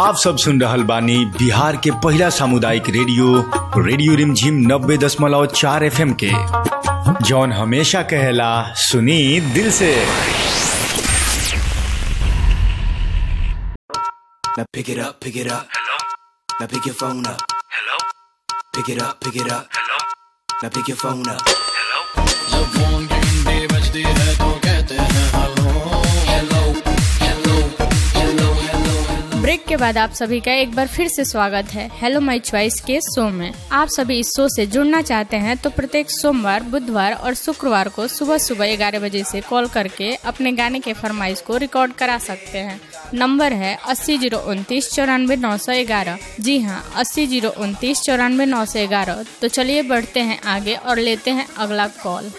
आप सब सुन रहल बानी बिहार के पहला सामुदायिक रेडियो रिमझिम 90.4 FM के, जौन हमेशा कहेला सुनी दिल से। Now pick it up. Hello. Now pick your phone up. Hello. Pick it up. Hello. Now pick your phone up. Hello. जब फोन की घंटी बजती है तो कहते हैं हेलो। ब्रेक के बाद आप सभी का एक बार फिर से स्वागत है हेलो माय चॉइस के शो में। आप सभी इस शो से जुड़ना चाहते हैं तो प्रत्येक सोमवार, बुधवार और शुक्रवार को सुबह 11 बजे से कॉल करके अपने गाने के फरमाइश को रिकॉर्ड करा सकते हैं। नंबर है 80 029 94 911। जी हाँ, 80 029 94 911। तो चलिए बढ़ते हैं आगे और लेते हैं अगला कॉल।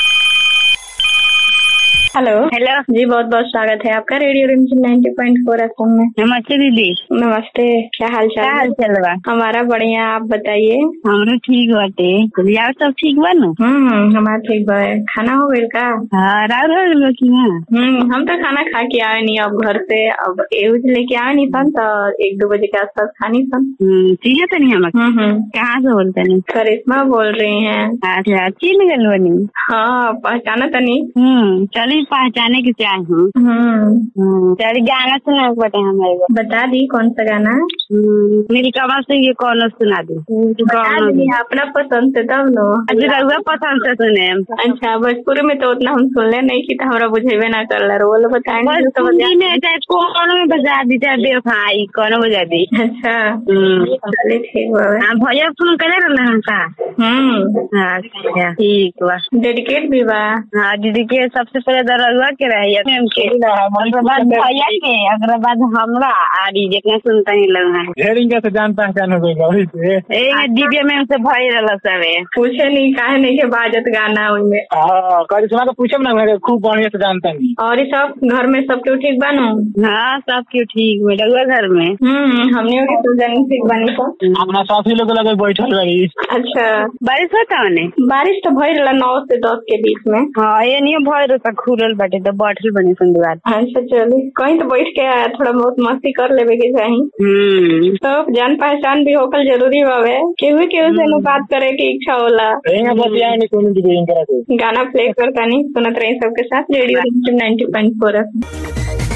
हेलो जी, बहुत बहुत स्वागत है आपका रेडियो रिमझिम 90.4 FM में। नमस्ते दीदी। नमस्ते, क्या हाल चाल बा? हमारा बढ़िया, आप बताइए। हमरो ठीक बाटे। यार सब ठीक बा ना? हमारा ठीक बा। खाना हो गया का? हाँ, राउर हो गया कि ना? हम तो खाना खा के आए नहीं अब घर से। अब एवज लेके आए नहीं सन तो 1-2 बजे के आसपास खानी सन। ठीक है। तो नहीं हम कहाँ से बोलते नहीं? करिश्मा बोल रही हैं। अच्छा, चिन्ह गल बनी? हाँ, पहचाना तो नहीं। चलिए पहचाने की चाहे हूँ। चलिए गाना सुना बता हमारे को। बता दी कौन सा गाना? नीलकमल सिंह ये कौन सुना दी? अपना पसंद से तब लो। अच्छा, पसंद से सुने। अच्छा, भोजपुरी में तो उतना हम सुनले नहीं की, हमारा बुझेबे ना कर ला। वो लोग बताएंगे तो कौन में बजा दी चाहे भाई कौन बजा दी। अच्छा, चलिए ठीक बा। भैया फोन करे रहना का? अच्छा ठीक बा। डेडिकेट भी बा? हाँ, डेडिकेट सबसे पहले दरगवा के रही भैया के, अगर बाद हमरा आरी जितना सुनता ही लगा ढेरिंग से जान पहचान हो गई दिव्या मैम से भय रहा सबे। पूछे नहीं काहे नहीं के बाजत गाना उनमें। करिश्मा तो पूछे ना, खूब बढ़िया से जानता नहीं। और ये सब घर में सब क्यों ठीक बानो? हाँ, सब क्यों ठीक में लगा घर में। हमने तो जानी ठीक बनी तो अपना साथी लोग लगे बैठल रही। अच्छा, बारिश होता है? बारिश तो भय रहा 9 से 10 के बीच में। हाँ, ये नहीं भय रहा खुलल बाटे तो बैठल बनी सुंदर। अच्छा, चलिए कहीं तो बैठ के थोड़ा बहुत मस्ती कर लेवे के चाहिए। तो जान पहचान भी होकर जरूरी बावे। केहू से बात करे की इच्छा होला। गाना प्ले करता नहीं सुनत रही सबके साथ रेडियो 90.4।